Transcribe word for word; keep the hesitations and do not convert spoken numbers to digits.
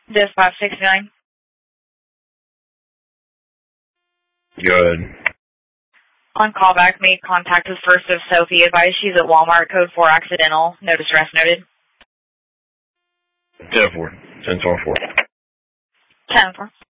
Dispatch sixty-nine. Good. On callback, made contact with First of Sophie. Advised she's at Walmart. Code four accidental. No distress noted. ten four. ten four. ten four.